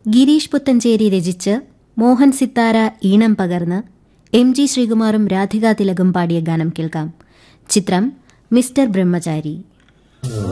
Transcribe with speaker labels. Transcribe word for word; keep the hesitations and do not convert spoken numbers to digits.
Speaker 1: ഗിരീഷ് പുത്തഞ്ചേരി രചിച്ച് മോഹൻ സിത്താര ഈണം പകർന്ന് എം ജി ശ്രീകുമാറും രാധികാ തിലകും പാടിയ ഗാനം കേൾക്കാം. ചിത്രം മിസ്റ്റർ ബ്രഹ്മചാരി.